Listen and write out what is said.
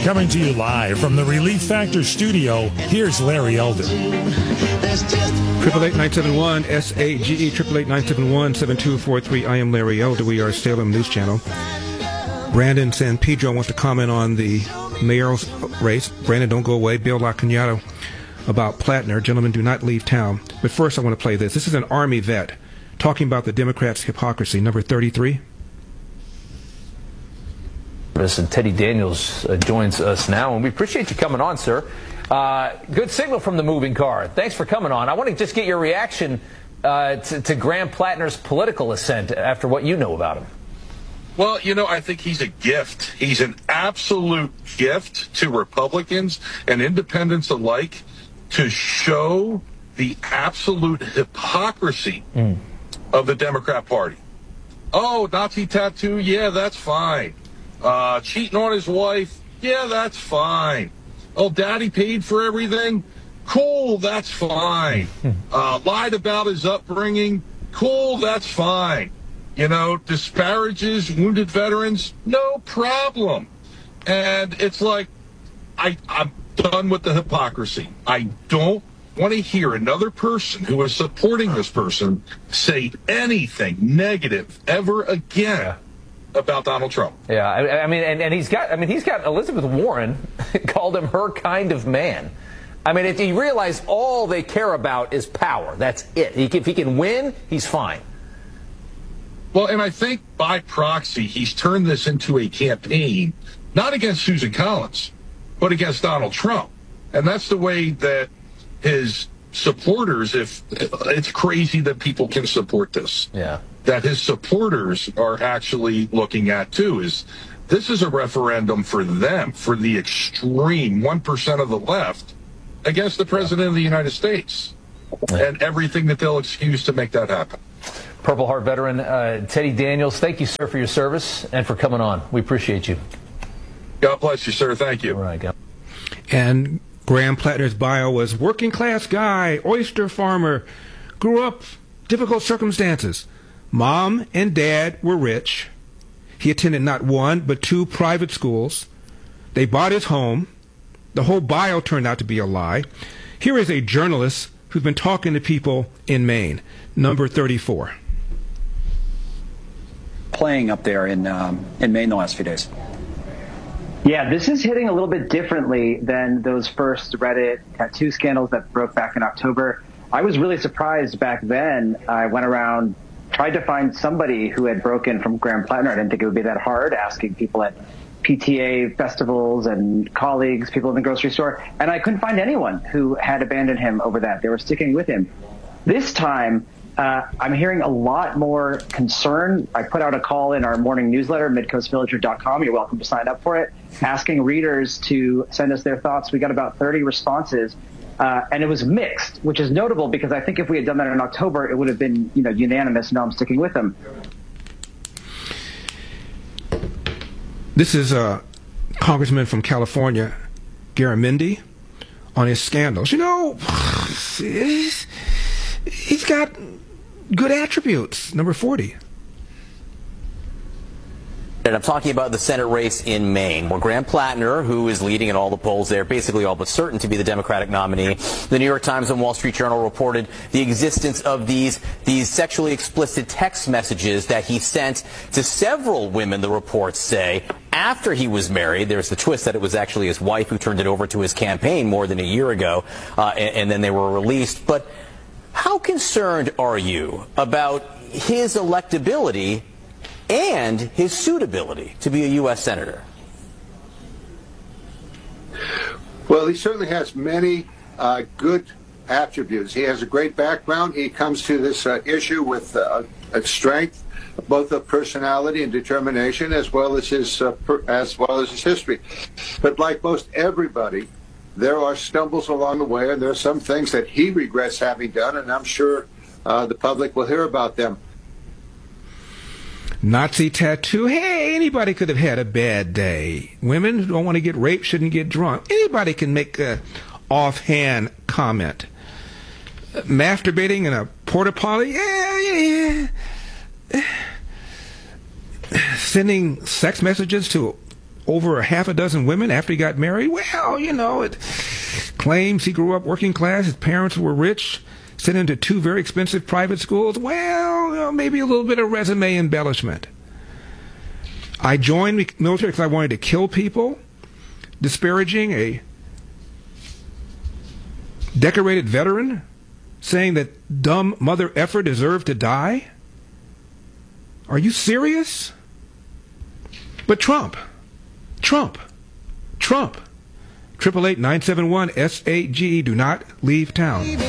Coming to you live from the Relief Factor studio, here's Larry Elder. 888-971-SAGE, 888-971-7243. I am Larry Elder. We are Salem News Channel. Brandon San Pedro wants to comment on the mayor's race. Brandon, don't go away. Bill LaCagnato about Plattner. Gentlemen, do not leave town. But first, I want to play this. This is an Army vet talking about the Democrats' hypocrisy. Number 33. And Teddy Daniels joins us now, and we appreciate you coming on, sir. Good signal from the moving car. Thanks for coming on. I want to just get your reaction to Graham Plattner's political ascent after what you know about him. Well, you know, I think he's a gift. He's an absolute gift to Republicans and independents alike to show the absolute hypocrisy of the Democrat Party. Oh, Nazi tattoo, yeah, that's fine. Cheating on his wife, yeah, that's fine. Oh, daddy paid for everything? Cool, that's fine. Lied about his upbringing? Cool, that's fine. You know, disparages wounded veterans? No problem. And it's like, I'm done with the hypocrisy. I don't want to hear another person who is supporting this person say anything negative ever again about Donald Trump. Yeah, I mean, and he's got Elizabeth Warren called him her kind of man. I mean, if you realize all they care about is power, that's it. If he can win, he's fine. Well, and I think by proxy, he's turned this into a campaign, not against Susan Collins, but against Donald Trump. And that's the way that his supporters, if it's crazy that people can support this. Yeah. That his supporters are actually looking at, too, is this is a referendum for them, for the extreme 1% of the left against the President of the United States and everything that they'll excuse to make that happen. Purple Heart veteran Teddy Daniels, thank you, sir, for your service and for coming on. We appreciate you. God bless you, sir. Thank you. All right, God. And Graham Plattner's bio was working class guy, oyster farmer, grew up difficult circumstances. Mom and dad were rich. He attended not one, but 2 private schools. They bought his home. The whole bio turned out to be a lie. Here is a journalist who's been talking to people in Maine. Number 34. Playing up there in Maine the last few days. Yeah, this is hitting a little bit differently than those first Reddit tattoo scandals that broke back in October. I was really surprised back then. I went around, tried to find somebody who had broken from Graham Plattner. I didn't think it would be that hard, asking people at PTA festivals and colleagues, people in the grocery store, and I couldn't find anyone who had abandoned him over that. They were sticking with him. This time, I'm hearing a lot more concern. I put out a call in our morning newsletter, midcoastvillager.com. You're welcome to sign up for it, asking readers to send us their thoughts. We got about 30 responses, and it was mixed, which is notable because I think if we had done that in October, it would have been, unanimous. No, I'm sticking with him. This is a congressman from California, Garamendi, on his scandals. He's got good attributes. Number 40. And I'm talking about the Senate race in Maine, where Graham Plattner, who is leading in all the polls there, basically all but certain to be the Democratic nominee. The New York Times and Wall Street Journal reported the existence of these sexually explicit text messages that he sent to several women, the reports say, after he was married. There's the twist that it was actually his wife who turned it over to his campaign more than a year ago, and then they were released. But how concerned are you about his electability and his suitability to be a U.S. Senator? Well, he certainly has many good attributes. He has a great background. He comes to this issue with a strength, both of personality and determination, as well as his history. But like most everybody, there are stumbles along the way, and there are some things that he regrets having done, and I'm sure the public will hear about them. Nazi tattoo. Hey, anybody could have had a bad day. Women who don't want to get raped shouldn't get drunk. Anybody can make an offhand comment. Masturbating in a porta potty. Yeah. Sending sex messages to over a half a dozen women after he got married? Well, it claims he grew up working class, his parents were rich, sent him to 2 very expensive private schools. Well, maybe a little bit of resume embellishment. I joined the military because I wanted to kill people, disparaging a decorated veteran, saying that dumb mother effer deserved to die? Are you serious? But Trump. 888-971-SAGE. Do not leave town.